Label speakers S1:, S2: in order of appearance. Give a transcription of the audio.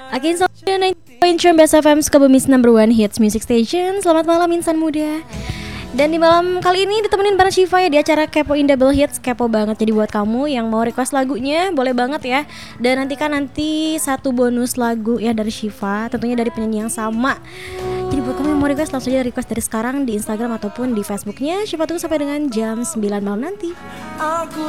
S1: Oke, selanjutnya 90.1 Best FM Sukabumi's number one hits music station. Selamat malam insan muda. Dan di malam kali ini ditemenin bareng Syifa ya di acara Kepoin Double Hits. Kepo banget, jadi buat kamu yang mau request lagunya boleh banget ya. Dan nanti satu bonus lagu ya dari Syifa, tentunya dari penyanyi yang sama. Jadi buat kamu yang mau request langsung aja request dari sekarang di Instagram ataupun di Facebooknya. Syifa tunggu sampai dengan jam 9 malam nanti.
S2: Aku